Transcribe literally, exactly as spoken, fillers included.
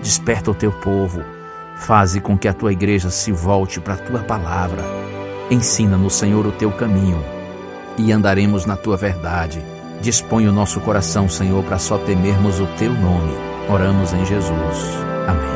Desperta o teu povo. Faze com que a tua igreja se volte para a tua palavra. Ensina-nos, Senhor, o teu caminho e andaremos na tua verdade. Dispõe o nosso coração, Senhor, para só temermos o teu nome. Oramos em Jesus. Amém.